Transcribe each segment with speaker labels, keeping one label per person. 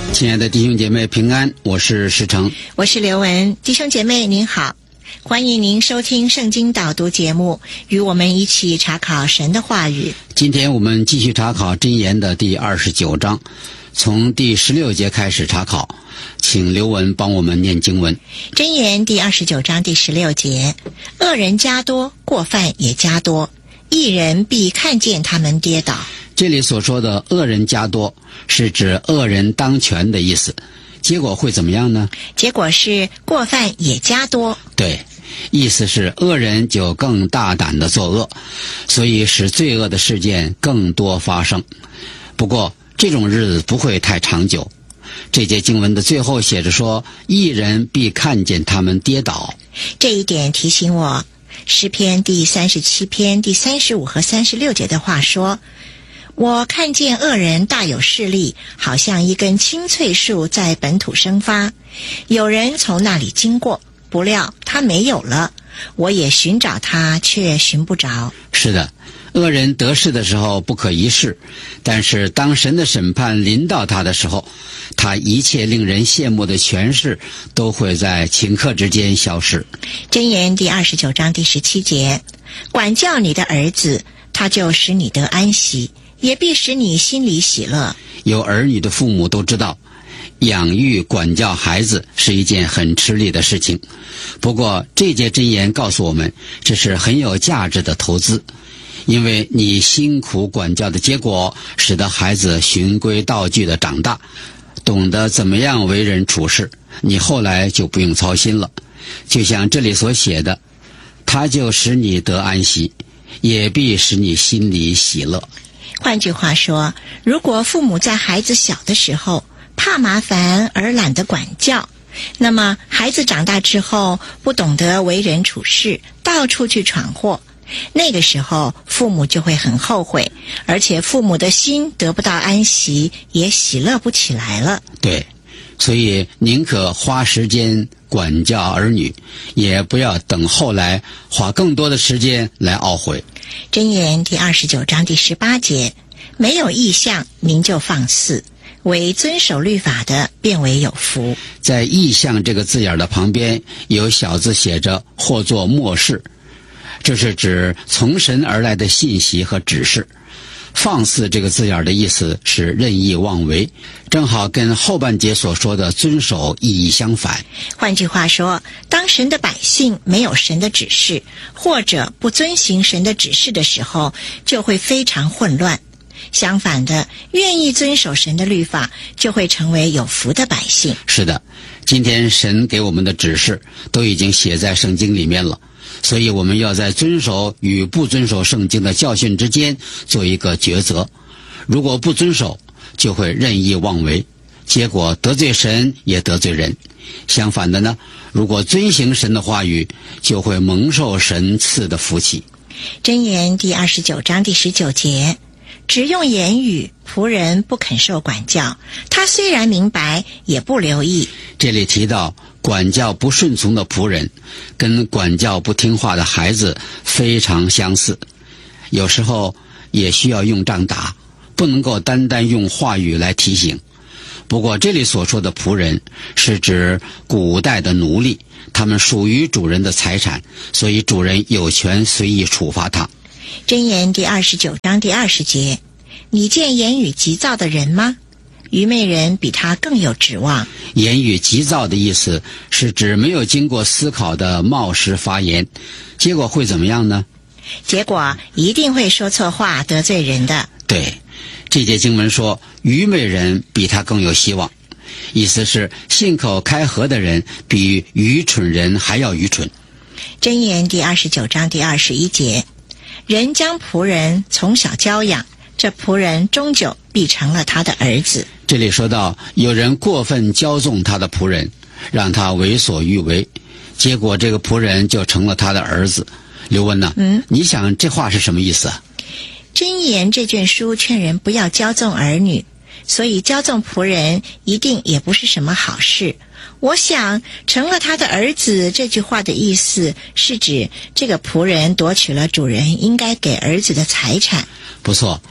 Speaker 1: 亲爱的弟兄姐妹平安，我是石成，
Speaker 2: 我是刘文。弟兄姐妹您好，欢迎您收听圣经导读节目，与我们一起查考神的话语。
Speaker 1: 今天我们继续查考箴言的第29章，从第16节开始查考，请刘文帮我们念经文。
Speaker 2: 箴言第29章第16节，恶人加多，过犯也加多，义人必看见他们跌倒。
Speaker 1: 这里所说的恶人加多，是指恶人当权的意思。结果会怎么样呢？
Speaker 2: 结果是过犯也加多。
Speaker 1: 对，意思是恶人就更大胆地作恶，所以使罪恶的事件更多发生。不过这种日子不会太长久。这节经文的最后写着说，义人必看见他们跌倒。
Speaker 2: 这一点提醒我，诗篇第37篇第35和36节的话说，我看见恶人大有势力，好像一根青翠树在本土生发，有人从那里经过，不料他没有了，我也寻找他，却寻不着。
Speaker 1: 是的，恶人得势的时候不可一世，但是当神的审判临到他的时候，他一切令人羡慕的权势都会在顷刻之间消失。
Speaker 2: 箴言第29章第17节，管教你的儿子，他就使你得安息，也必使你心里喜乐。
Speaker 1: 有儿女的父母都知道，养育管教孩子是一件很吃力的事情。不过这节箴言告诉我们，这是很有价值的投资，因为你辛苦管教的结果，使得孩子循规蹈矩的长大，懂得怎么样为人处事，你后来就不用操心了。就像这里所写的，他就使你得安息，也必使你心里喜乐。
Speaker 2: 换句话说，如果父母在孩子小的时候怕麻烦而懒得管教，那么孩子长大之后不懂得为人处事，到处去闯祸，那个时候父母就会很后悔，而且父母的心得不到安息，也喜乐不起来了。
Speaker 1: 对，所以宁可花时间管教儿女，也不要等后来花更多的时间来懊悔。
Speaker 2: 箴言第29章第18节，没有异象，民就放肆，为遵守律法的便为有福。
Speaker 1: 在异象这个字眼的旁边有小字写着或作默示，这是指从神而来的信息和指示。放肆这个字眼的意思是任意妄为，正好跟后半节所说的遵守意义相反。
Speaker 2: 换句话说，当神的百姓没有神的指示，或者不遵行神的指示的时候，就会非常混乱。相反的，愿意遵守神的律法，就会成为有福的百姓。
Speaker 1: 是的，今天神给我们的指示都已经写在圣经里面了，所以我们要在遵守与不遵守圣经的教训之间做一个抉择。如果不遵守，就会任意妄为，结果得罪神也得罪人。相反的呢，如果遵行神的话语，就会蒙受神赐的福气。
Speaker 2: 箴言第29章第19节，只用言语，仆人不肯受管教，他虽然明白，也不留意。
Speaker 1: 这里提到管教不顺从的仆人，跟管教不听话的孩子非常相似，有时候也需要用杖打，不能够单单用话语来提醒。不过这里所说的仆人是指古代的奴隶，他们属于主人的财产，所以主人有权随意处罚他。
Speaker 2: 箴言第29章第20节，你见言语急躁的人吗？愚昧人比他更有指望。
Speaker 1: 言语急躁的意思是指没有经过思考的冒失发言，结果会怎么样呢？
Speaker 2: 结果一定会说错话，得罪人的。
Speaker 1: 对，这节经文说愚昧人比他更有希望，意思是信口开河的人比愚蠢人还要愚蠢。
Speaker 2: 箴言第29章第21节，人将仆人从小教养，这仆人终究必成了他的儿子。
Speaker 1: 这里说到有人过分骄纵他的仆人，让他为所欲为，结果这个仆人就成了他的儿子。刘文呢？你想这话是什么意思啊？
Speaker 2: 箴言这卷书劝人不要骄纵儿女，所以骄纵仆人一定也不是什么好事。我想成了他的儿子这句话的意思是指这个仆人夺取了主人应该给儿子的财产。
Speaker 1: 不错，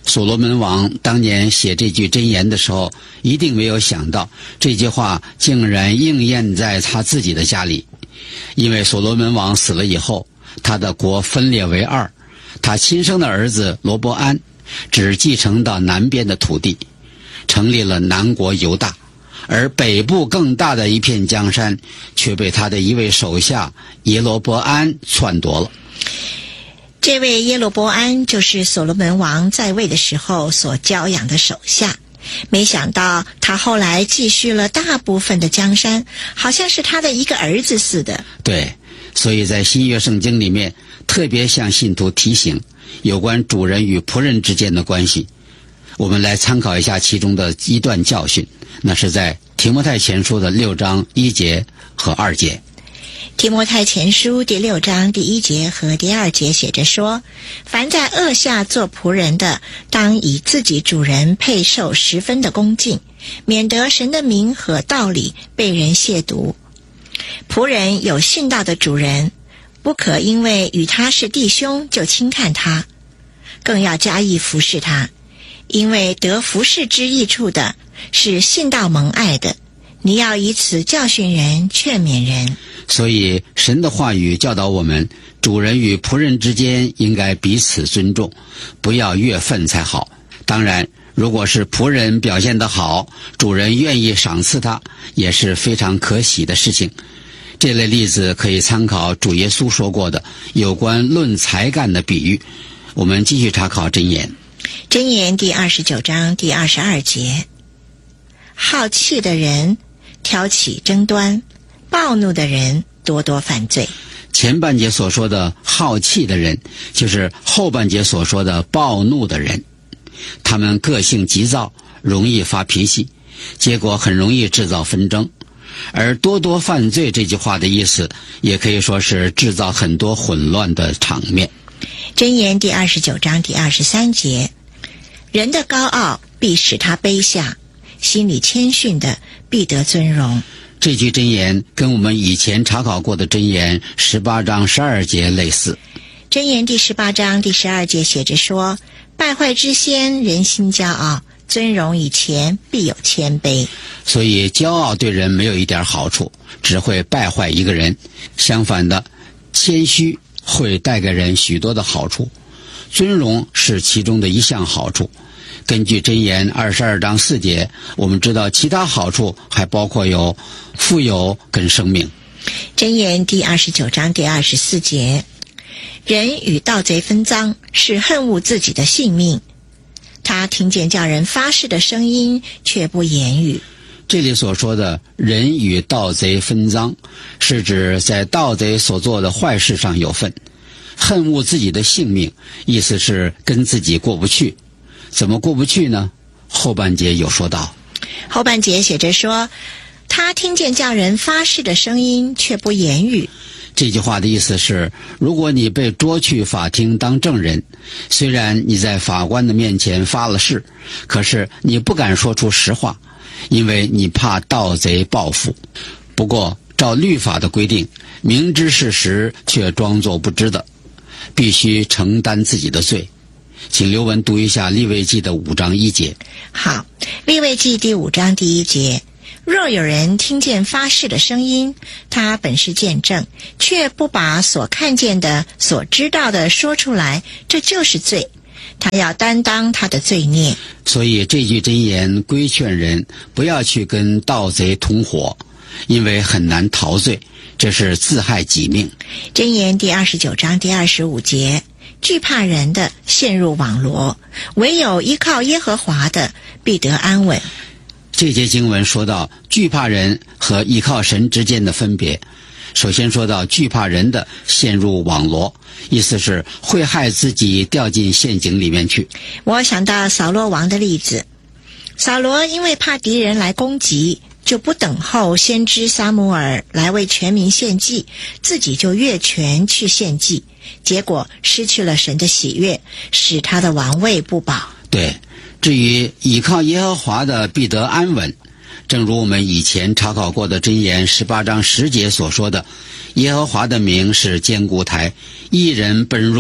Speaker 1: 所罗门王当年写这句箴言的时候，一定没有想到这句话竟然应验在他自己的家里。因为所罗门王死了以后，他的国分裂为二，他亲生的儿子罗伯安只继承到南边的土地，成立了南国犹大，而北部更大的一片江山却被他的一位手下耶罗伯安篡夺了。
Speaker 2: 这位耶罗伯安就是所罗门王在位的时候所教养的手下，没想到他后来继续了大部分的江山，好像是他的一个儿子似的。
Speaker 1: 对，所以在新约圣经里面特别向信徒提醒有关主人与仆人之间的关系。我们来参考一下其中的一段教训，那是在提摩太前书的6章1节和2节。
Speaker 2: 提摩太前书第6章第1节和第2节写着说，凡在恶下做仆人的，当以自己主人配受十分的恭敬，免得神的名和道理被人亵渎。仆人有信道的主人，不可因为与他是弟兄就轻看他，更要加以服侍他，因为得服侍之益处的是信道蒙爱的，你要以此教训人，劝勉人。
Speaker 1: 所以神的话语教导我们，主人与仆人之间应该彼此尊重，不要越份才好。当然，如果是仆人表现得好，主人愿意赏赐他，也是非常可喜的事情。这类例子可以参考主耶稣说过的有关论才干的比喻。我们继续查考箴言。
Speaker 2: 箴言第29章第22节，好气的人挑起争端，暴怒的人多多犯罪。
Speaker 1: 前半节所说的好气的人，就是后半节所说的暴怒的人。他们个性急躁，容易发脾气，结果很容易制造纷争。而多多犯罪这句话的意思，也可以说是制造很多混乱的场面。
Speaker 2: 箴言第29章第23节，人的高傲必使他卑下，心里谦逊的必得尊荣。
Speaker 1: 这句箴言跟我们以前查考过的箴言18章12节类似。
Speaker 2: 箴言第18章第12节写着说，败坏之先人心骄傲，尊荣以前必有谦卑。
Speaker 1: 所以骄傲对人没有一点好处，只会败坏一个人。相反的，谦虚会带给人许多的好处，尊荣是其中的一项好处。根据箴言22章4节，我们知道其他好处还包括有富有跟生命。
Speaker 2: 箴言第29章第24节，人与盗贼分赃，是恨恶自己的性命。他听见叫人发誓的声音，却不言语。
Speaker 1: 这里所说的人与盗贼分赃，是指在盗贼所做的坏事上有份。恨恶自己的性命，意思是跟自己过不去。怎么过不去呢？后半节有说到。
Speaker 2: 后半节写着说，他听见叫人发誓的声音，却不言语。
Speaker 1: 这句话的意思是，如果你被捉去法庭当证人，虽然你在法官的面前发了誓，可是你不敢说出实话，因为你怕盗贼报复。不过照律法的规定，明知事实却装作不知的，必须承担自己的罪。请刘文读一下利未记的5章1节。
Speaker 2: 好，利未记第5章第1节，若有人听见发誓的声音，他本是见证，却不把所看见的所知道的说出来，这就是罪，他要担当他的罪孽。
Speaker 1: 所以这句箴言规劝人不要去跟盗贼同伙，因为很难逃罪，这是自害己命。
Speaker 2: 箴言第29章第25节，惧怕人的陷入网罗，唯有依靠耶和华的必得安稳。
Speaker 1: 这节经文说到惧怕人和依靠神之间的分别。首先说到惧怕人的陷入网罗，意思是会害自己掉进陷阱里面去。
Speaker 2: 我想到扫罗王的例子，扫罗因为怕敌人来攻击，就不等候先知撒母耳来为全民献祭，自己就越权去献祭，结果失去了神的喜悦，使他的王位不保。
Speaker 1: 对，至于倚靠耶和华的必得安稳，正如我们以前查考过的箴言18章10节所说的，耶和华的名是坚固台，一人奔入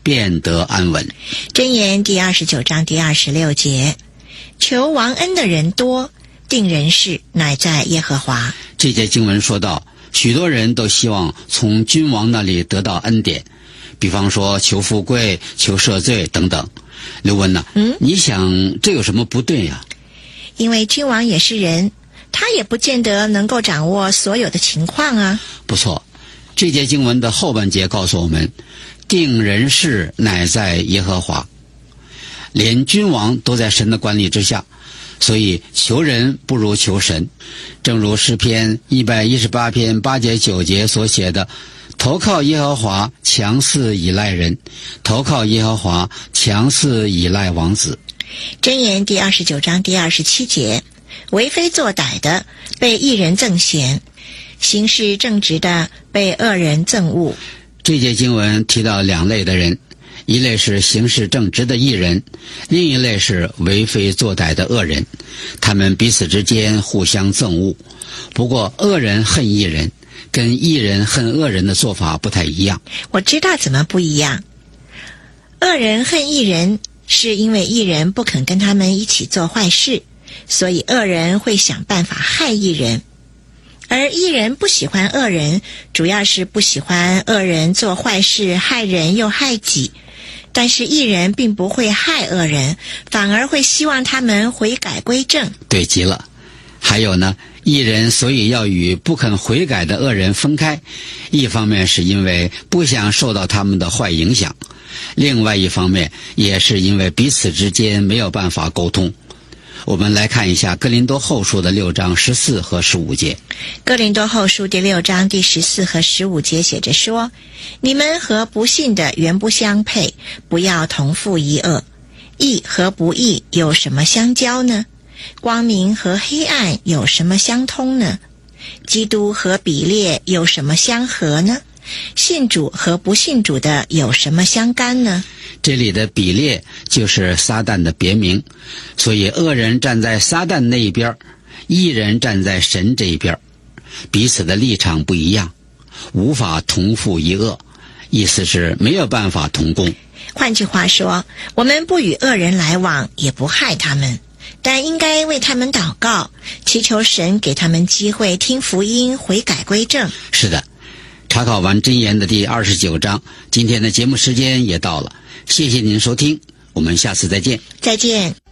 Speaker 1: 便得安稳。
Speaker 2: 箴言第29章第26节，求王恩的人多，定人事乃在耶和华。
Speaker 1: 这节经文说到，许多人都希望从君王那里得到恩典，比方说求富贵、求赦罪等等。刘文呢？你想这有什么不对呀？
Speaker 2: 因为君王也是人，他也不见得能够掌握所有的情况啊。
Speaker 1: 不错，这节经文的后半节告诉我们，定人事乃在耶和华。连君王都在神的管理之下，所以求人不如求神。正如诗篇118篇8节9节所写的，投靠耶和华强似倚赖人，投靠耶和华强似倚赖王子。
Speaker 2: 箴言第29章第27节，为非作歹的被义人憎嫌，行事正直的被恶人憎恶。
Speaker 1: 这节经文提到两类的人，一类是行事正直的义人，另一类是为非作歹的恶人，他们彼此之间互相憎恶。不过恶人恨义人，跟义人恨恶人的做法不太一样。
Speaker 2: 我知道怎么不一样。恶人恨义人，是因为义人不肯跟他们一起做坏事，所以恶人会想办法害义人。而义人不喜欢恶人，主要是不喜欢恶人做坏事，害人又害己。但是义人并不会害恶人，反而会希望他们悔改归正。
Speaker 1: 对极了。还有呢，义人所以要与不肯悔改的恶人分开，一方面是因为不想受到他们的坏影响，另外一方面也是因为彼此之间没有办法沟通。我们来看一下哥林多后书的6章14和15节。
Speaker 2: 哥林多后书第6章第14和15节写着说，你们和不信的原不相配，不要同负一恶。义和不义有什么相交呢？光明和黑暗有什么相通呢？基督和比列有什么相合呢？信主和不信主的有什么相干呢？
Speaker 1: 这里的比列就是撒旦的别名，所以恶人站在撒旦那一边，义人站在神这一边，彼此的立场不一样，无法同负一恶，意思是没有办法同工。
Speaker 2: 换句话说，我们不与恶人来往，也不害他们，但应该为他们祷告，祈求神给他们机会听福音，悔改归正。
Speaker 1: 是的，查考完箴言的第29章，今天的节目时间也到了，谢谢您收听，我们下次再见。
Speaker 2: 再见。